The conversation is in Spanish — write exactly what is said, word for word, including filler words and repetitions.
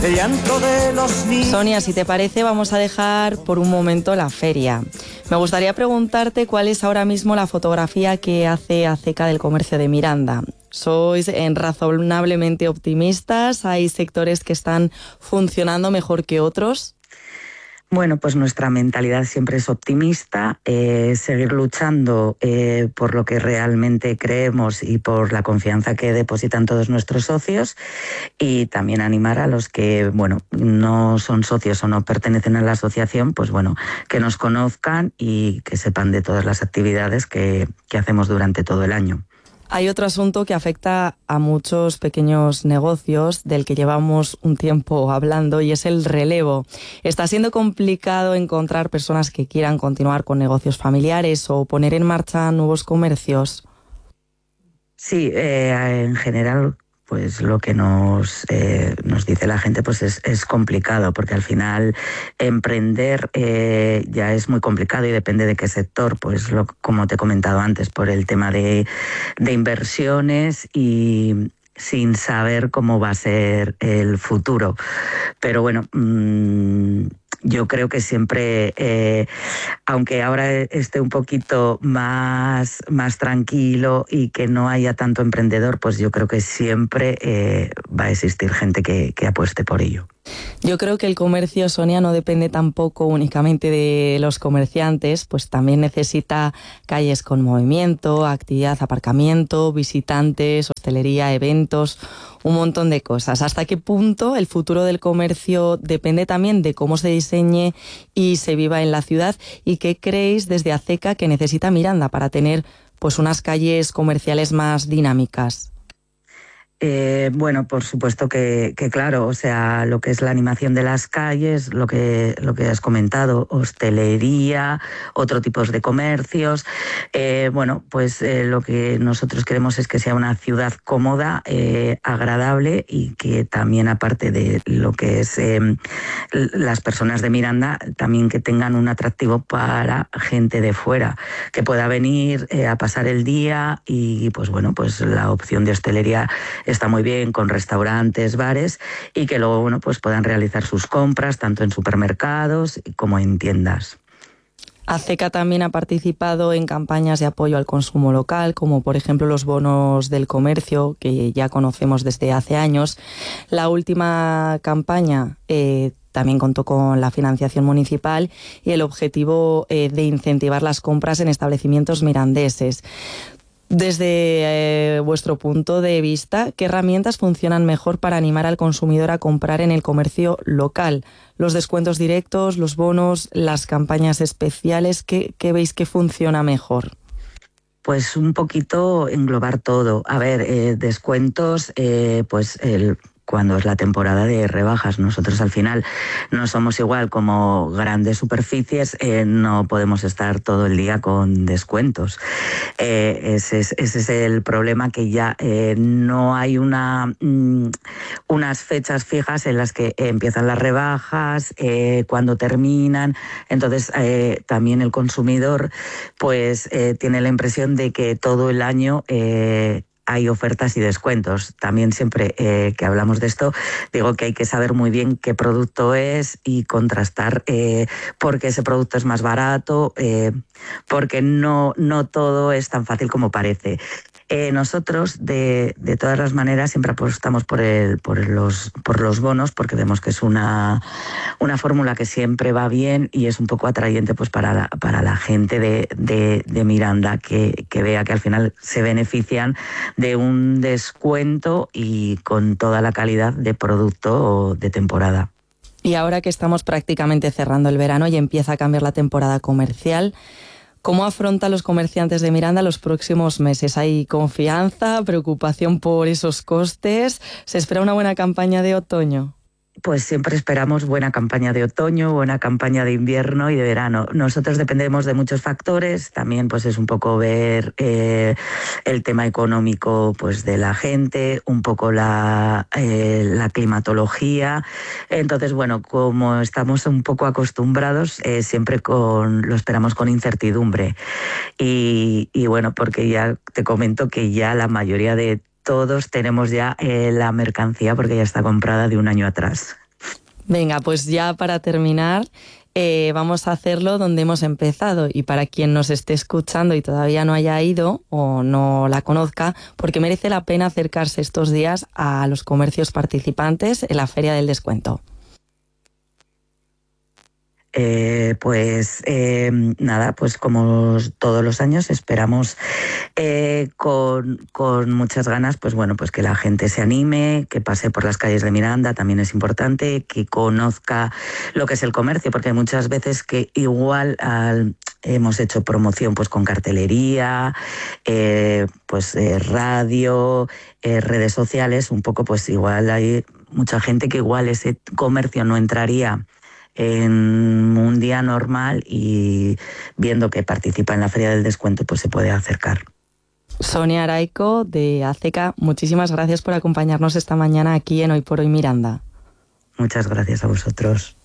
el llanto de los niños. Sonia, si te parece, vamos a dejar por un momento la feria. Me gustaría preguntarte cuál es ahora mismo la fotografía que hace ACECA del comercio de Miranda. ¿Sois razonablemente optimistas? ¿Hay sectores que están funcionando mejor que otros? Bueno, pues nuestra mentalidad siempre es optimista, eh, seguir luchando eh, por lo que realmente creemos y por la confianza que depositan todos nuestros socios, y también animar a los que, bueno, no son socios o no pertenecen a la asociación, pues bueno, que nos conozcan y que sepan de todas las actividades que, que hacemos durante todo el año. Hay otro asunto que afecta a muchos pequeños negocios del que llevamos un tiempo hablando, y es el relevo. ¿Está siendo complicado encontrar personas que quieran continuar con negocios familiares o poner en marcha nuevos comercios? Sí, eh, en general, pues lo que nos, eh, nos dice la gente pues es, es complicado, porque al final emprender eh, ya es muy complicado y depende de qué sector, pues lo, como te he comentado antes, por el tema de, de inversiones y sin saber cómo va a ser el futuro. Pero bueno, mmm, yo creo que siempre, eh, aunque ahora esté un poquito más, más tranquilo y que no haya tanto emprendedor, pues yo creo que siempre eh, va a existir gente que, que apueste por ello. Yo creo que el comercio, Sonia, no depende tampoco únicamente de los comerciantes, pues también necesita calles con movimiento, actividad, aparcamiento, visitantes, hostelería, eventos, un montón de cosas. ¿Hasta qué punto el futuro del comercio depende también de cómo se diseñe y se viva en la ciudad? ¿Y qué creéis desde ACECA que necesita Miranda para tener pues unas calles comerciales más dinámicas? Eh, bueno, por supuesto que, que claro, o sea, lo que es la animación de las calles, lo que, lo que has comentado, hostelería, otro tipo de comercios. Eh, bueno, pues eh, lo que nosotros queremos es que sea una ciudad cómoda, eh, agradable, y que también, aparte de lo que es eh, las personas de Miranda, también que tengan un atractivo para gente de fuera, que pueda venir eh, a pasar el día, y pues bueno, pues la opción de hostelería está muy bien, con restaurantes, bares, y que luego, bueno, pues puedan realizar sus compras tanto en supermercados como en tiendas. ACECA también ha participado en campañas de apoyo al consumo local, como por ejemplo los bonos del comercio, que ya conocemos desde hace años. La última campaña eh, también contó con la financiación municipal y el objetivo eh, de incentivar las compras en establecimientos mirandeses. Desde eh, vuestro punto de vista, ¿qué herramientas funcionan mejor para animar al consumidor a comprar en el comercio local? ¿Los descuentos directos, los bonos, las campañas especiales? ¿Qué, qué veis que funciona mejor? Pues un poquito englobar todo. A ver, eh, descuentos, eh, pues el... cuando es la temporada de rebajas. Nosotros al final no somos igual como grandes superficies, eh, no podemos estar todo el día con descuentos. Eh, ese, es, ese es el problema, que ya eh, no hay una, mm, unas fechas fijas en las que empiezan las rebajas, eh, cuando terminan. Entonces eh, también el consumidor pues eh, tiene la impresión de que todo el año eh, hay ofertas y descuentos. También siempre eh, que hablamos de esto, digo que hay que saber muy bien qué producto es y contrastar eh, por qué ese producto es más barato, eh, porque no, no todo es tan fácil como parece. Eh, nosotros, de, de todas las maneras, siempre apostamos por, el, por, los, por los bonos, porque vemos que es una, una fórmula que siempre va bien y es un poco atrayente pues, para, la, para la gente de, de, de Miranda, que, que vea que al final se benefician de un descuento y con toda la calidad de producto de temporada. Y ahora que estamos prácticamente cerrando el verano y empieza a cambiar la temporada comercial, ¿cómo afrontan los comerciantes de Miranda los próximos meses? ¿Hay confianza, preocupación por esos costes? ¿Se espera una buena campaña de otoño? Pues siempre esperamos buena campaña de otoño, buena campaña de invierno y de verano. Nosotros dependemos de muchos factores, también pues es un poco ver eh, el tema económico pues de la gente, un poco la, eh, la climatología. Entonces, bueno, como estamos un poco acostumbrados, eh, siempre con, lo esperamos con incertidumbre. Y, y bueno, porque ya te comento que ya la mayoría de todos tenemos ya eh, la mercancía porque ya está comprada de un año atrás. Venga, pues ya para terminar, eh, vamos a hacerlo donde hemos empezado. Y para quien nos esté escuchando y todavía no haya ido o no la conozca, porque merece la pena acercarse estos días a los comercios participantes en la Feria del Descuento. Eh, pues eh, nada, pues como todos los años esperamos eh, con, con muchas ganas, pues bueno, pues que la gente se anime, que pase por las calles de Miranda, también es importante, que conozca lo que es el comercio, porque hay muchas veces que igual al, hemos hecho promoción pues con cartelería, eh, pues eh, radio, eh, redes sociales, un poco pues igual hay mucha gente que igual ese comercio no entraría en un día normal y viendo que participa en la Feria del Descuento, pues se puede acercar. Sonia Araico de ACECA, muchísimas gracias por acompañarnos esta mañana aquí en Hoy por Hoy Miranda. Muchas gracias a vosotros.